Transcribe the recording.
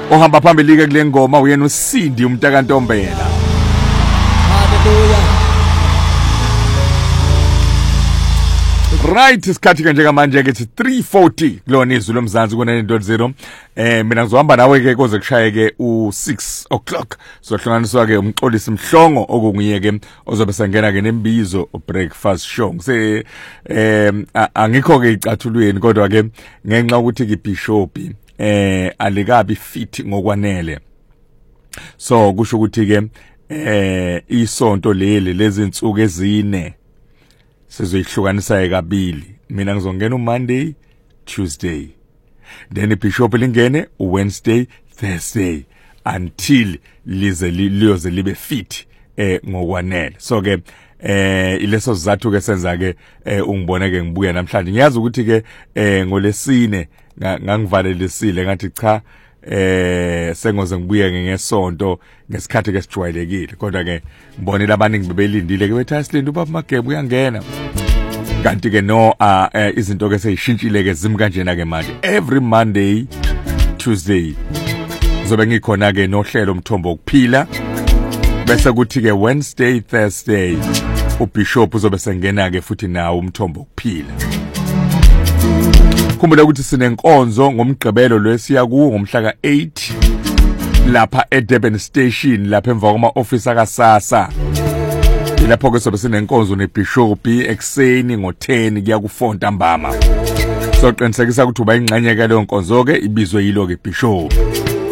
ohamba phambili ke kule ngoma uyena uSindi umntaka Ntombela. Hallelujah. Right, isikhathi ke njengamanje ke 3:40 kulona izwi lomzansi ku 9.0. Mina ngizohamba nawe ke koze kushaye ke u6 o'clock. Sohlanganiswa ke umxolisi Mhlongo okunguye ke ozobe sangena ke nembizo breakfast show. Ngise angikho ke icathulweni kodwa ke ngenxa ukuthi ke bishop alikabi fit ngokwanele. So kusho ukuthi ke isonto lezi insuku ezine sizoyihlukanisa kabili. Mina ngizongena uMonday, Tuesday. Then ibishop lingene uWednesday, Thursday until liyoze libe fit ngokwanele. So ke ileso sizathu ke senza ke ungibone ke ngibuya namhlanje. Ngiyazi ukuthi ke ngolesine ngangivalelisile ngathi cha sengoze ngibuye ngesonto ngesikhathi ke sijwayelekile kodwa ke ngibonile abaningi bebelindile ke bethi asilinde ubaba Magebe uyangena kanti ke no izinto ke seyishintshile ke zimi kanjena ke manje every Monday Tuesday zobe ngikhona ke nohlelo umthombo wokuphila bese kuthi ke Wednesday Thursday ubishop uzobe sengena ke futhi nawo umthombo wokuphila. Khumbula ukuthi sinenkonzo ngomgqibelo lwesiya kuwo ngomhla ka8 lapha eDurban Station lapha emva kwama office akaSasa. Lapho ke sobe sinenkonzo nebishop ekseni ngo10 kuya kufonta mbama. So qinisekisa ukuthi uba ingxenye ke leyo nkonzo ke ibizwe yilo ke bishop.